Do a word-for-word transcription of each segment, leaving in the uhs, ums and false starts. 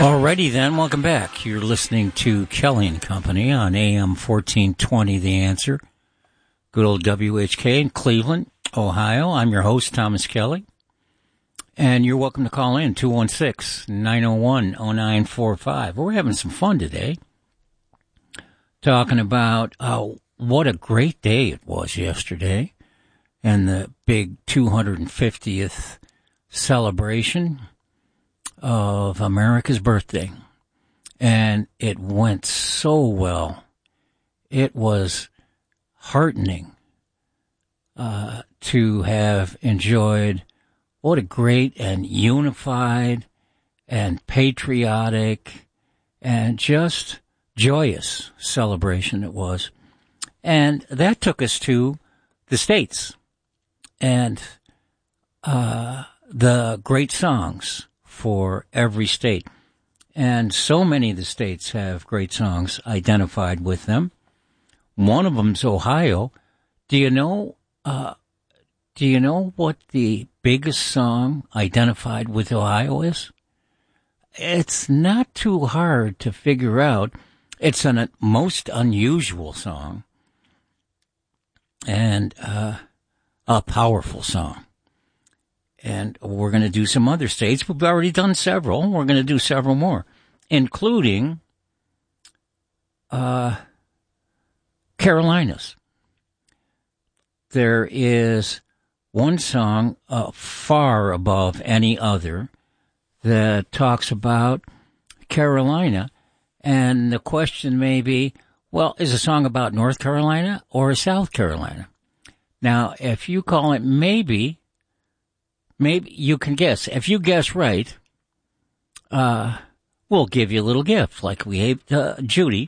Alrighty then, welcome back. You're listening to Kelly and Company on A M fourteen twenty, The Answer. Good old W H K in Cleveland, Ohio. I'm your host, Thomas Kelly. And you're welcome to call in, two one six, nine oh one, oh nine four five. We're having some fun today, talking about uh, what a great day it was yesterday, and the big two hundred fiftieth celebration of America's birthday. And it went so well. It was heartening uh, to have enjoyed what a great and unified and patriotic and just joyous celebration it was. And that took us to the States and uh, the great songs for every state. And so many of the states have great songs identified with them. One of them's Ohio. Do you know, uh, do you know what the biggest song identified with Ohio is? It's not too hard to figure out. It's a most unusual song and uh, a powerful song. And we're going to do some other states. We've already done several. We're going to do several more, including uh, Carolinas. There is one song uh, far above any other that talks about Carolina. And the question may be, well, is a song about North Carolina or South Carolina? Now, if you call it maybe, maybe you can guess. If you guess right, uh, we'll give you a little gift like we gave uh, Judy.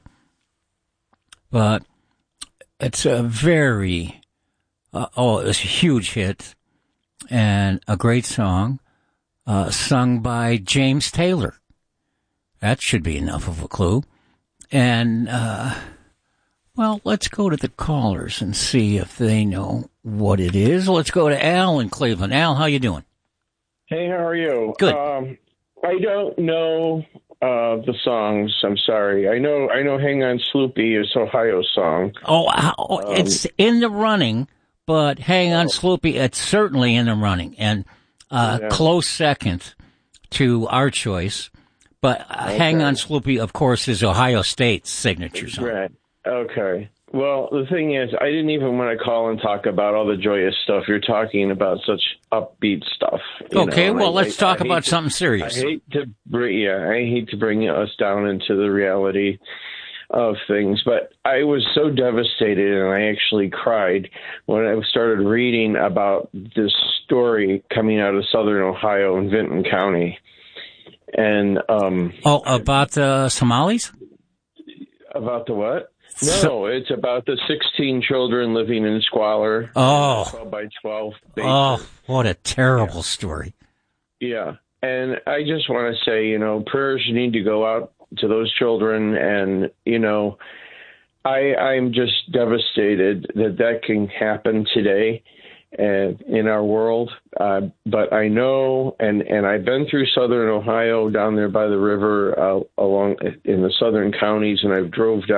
But it's a very, uh, oh, it was a huge hit and a great song uh, sung by James Taylor. That should be enough of a clue. And, uh, well, let's go to the callers and see if they know what it is. Let's go to Al in Cleveland. Al, how you doing? Hey, how are you? Good. Um, I don't know uh, the songs. I'm sorry. I know I know Hang On Sloopy is Ohio's song. Oh, oh um, it's in the running, but Hang On oh. Sloopy, it's certainly in the running. And uh, yeah. close second to our choice. But uh, okay. Hang On Sloopy, of course, is Ohio State's signature song. Right. Okay. Well, the thing is, I didn't even want to call and talk about all the joyous stuff. You're talking about such upbeat stuff. Okay, know? well, I, let's I, talk I about to, something serious. I hate to bring, yeah, I hate to bring us down into the reality of things, but I was so devastated, and I actually cried when I started reading about this story coming out of Southern Ohio in Vinton County. And um, oh, about the Somalis? About the what? No, so, it's about the sixteen children living in squalor. Oh, twelve by twelve. Bases. Oh, what a terrible yeah. story. Yeah. And I just want to say, you know, prayers need to go out to those children. And, you know, I, I'm just devastated that that can happen today and in our world. Uh, but I know, and, and I've been through Southern Ohio down there by the river uh, along in the southern counties, and I've drove down